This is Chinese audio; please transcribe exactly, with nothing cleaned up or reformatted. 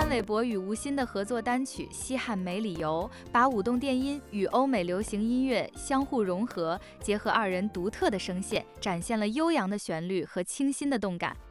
玮柏与吴昕的合作单曲《西汉没理由》，把舞动电音与欧美流行音乐相互融合，结合二人独特的声线，展现了悠扬的旋律和清新的动感。